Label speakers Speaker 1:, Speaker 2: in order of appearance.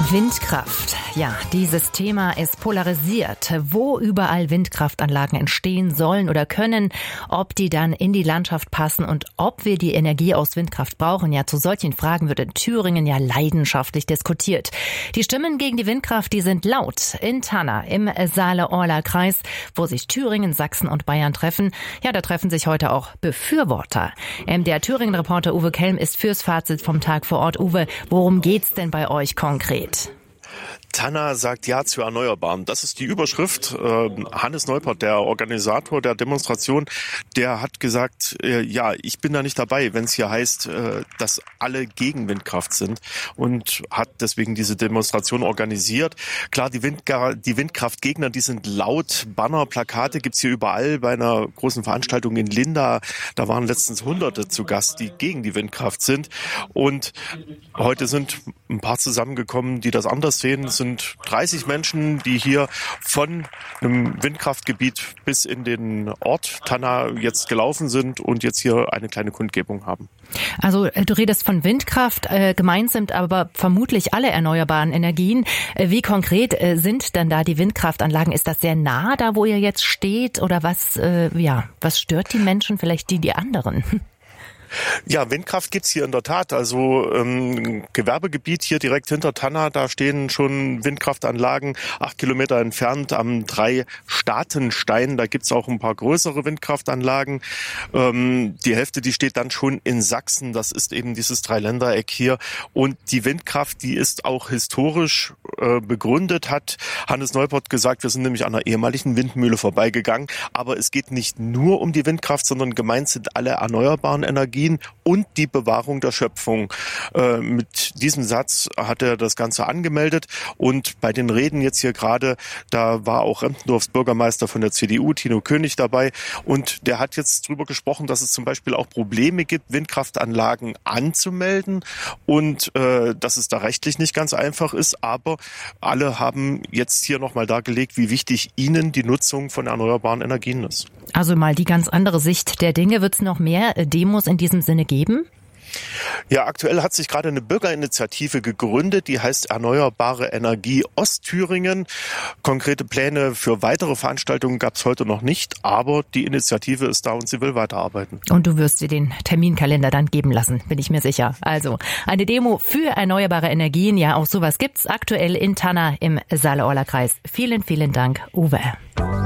Speaker 1: Windkraft. Ja, dieses Thema ist polarisiert. Wo überall Windkraftanlagen entstehen sollen oder können, ob die dann in die Landschaft passen und ob wir die Energie aus Windkraft brauchen. Ja, zu solchen Fragen wird in Thüringen ja leidenschaftlich diskutiert. Die Stimmen gegen die Windkraft, die sind laut. In Tanna im Saale-Orla-Kreis, wo sich Thüringen, Sachsen und Bayern treffen. Ja, da treffen sich heute auch Befürworter. Der Thüringen-Reporter Uwe Kelm ist fürs Fazit vom Tag vor Ort. Uwe, worum geht's denn bei euch konkret?
Speaker 2: Tanna sagt Ja zu Erneuerbaren. Das ist die Überschrift. Hannes Neupert, der Organisator der Demonstration, der hat gesagt, ja, ich bin da nicht dabei, wenn es hier heißt, dass alle gegen Windkraft sind, und hat deswegen diese Demonstration organisiert. Klar, die Windkraftgegner, die sind laut. Banner, Plakate gibt's hier überall. Bei einer großen Veranstaltung in Linda, da waren letztens Hunderte zu Gast, die gegen die Windkraft sind. Und heute sind ein paar zusammengekommen, die das anders sehen. Es sind 30 Menschen, die hier von einem Windkraftgebiet bis in den Ort Tanna jetzt gelaufen sind und jetzt hier eine kleine Kundgebung haben.
Speaker 1: Also du redest von Windkraft, gemeint sind aber vermutlich alle erneuerbaren Energien. Wie konkret sind denn da die Windkraftanlagen? Ist das sehr nah da, wo ihr jetzt steht? Oder was stört die Menschen, vielleicht die anderen?
Speaker 2: Ja, Windkraft gibt's hier in der Tat. Also Gewerbegebiet hier direkt hinter Tanna, da stehen schon Windkraftanlagen 8 Kilometer entfernt am Drei-Staaten-Stein. Da gibt's auch ein paar größere Windkraftanlagen. Die Hälfte, die steht dann schon in Sachsen. Das ist eben dieses Dreiländereck hier. Und die Windkraft, die ist auch historisch begründet, hat Hannes Neupert gesagt. Wir sind nämlich an einer ehemaligen Windmühle vorbeigegangen. Aber es geht nicht nur um die Windkraft, sondern gemeint sind alle erneuerbaren Energien und die Bewahrung der Schöpfung. Mit diesem Satz hat er das Ganze angemeldet, und bei den Reden jetzt hier gerade, da war auch Remptendorfs Bürgermeister von der CDU, Tino König, dabei, und der hat jetzt drüber gesprochen, dass es zum Beispiel auch Probleme gibt, Windkraftanlagen anzumelden und dass es da rechtlich nicht ganz einfach ist, aber alle haben jetzt hier nochmal dargelegt, wie wichtig ihnen die Nutzung von erneuerbaren Energien ist.
Speaker 1: Also mal die ganz andere Sicht der Dinge. Wird es noch mehr Demos in diesem Sinne geben?
Speaker 2: Ja, aktuell hat sich gerade eine Bürgerinitiative gegründet, die heißt Erneuerbare Energie Ostthüringen. Konkrete Pläne für weitere Veranstaltungen gab es heute noch nicht, aber die Initiative ist da und sie will weiterarbeiten.
Speaker 1: Und du wirst dir den Terminkalender dann geben lassen, bin ich mir sicher. Also eine Demo für erneuerbare Energien, ja, auch sowas gibt's aktuell in Tanna im Saale-Orla-Kreis. Vielen, vielen Dank, Uwe.